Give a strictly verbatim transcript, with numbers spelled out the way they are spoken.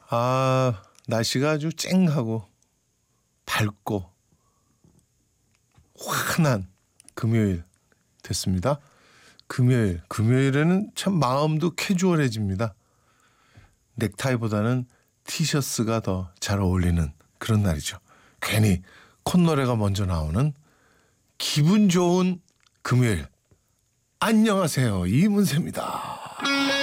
아, 날씨가 아주 쨍하고 밝고 환한 금요일 됐습니다. 금요일, 금요일에는 참 마음도 캐주얼해집니다. 넥타이보다는 티셔츠가 더 잘 어울리는 그런 날이죠. 괜히 콧노래가 먼저 나오는 기분 좋은 금요일. 안녕하세요, 이문세입니다.